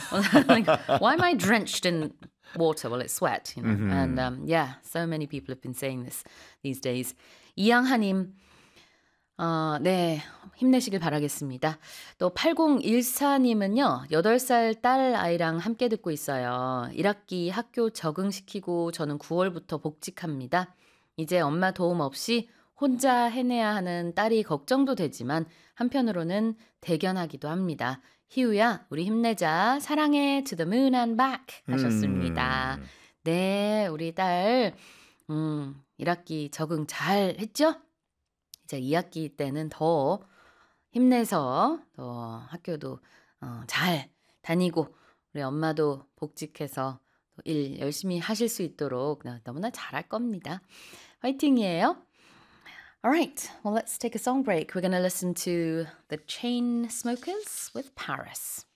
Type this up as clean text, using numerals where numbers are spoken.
Like, why am I drenched in water? Well, it's sweat, you know. And yeah, so many people have been saying this these days. 이양하님, 네, 힘내시길 바라겠습니다. 또 8014님은요, 8살 딸 아이랑 함께 듣고 있어요. 1학기 학교 적응시키고 저는 9월부터 복직합니다. 이제 엄마 도움 없이 혼자 해내야 하는 딸이 걱정도 되지만 한편으로는 대견하기도 합니다. 희우야, 우리 힘내자. 사랑해. To the moon and back 하셨습니다. 네, 우리 딸 1학기 적응 잘 했죠? 이제 2학기 때는 더 힘내서 더 학교도 잘 다니고 우리 엄마도 복직해서 일 열심히 하실 수 있도록 너무나 잘할 겁니다. 화이팅이에요. All right, well, let's take a song break. We're going to listen to the Chainsmokers with Paris.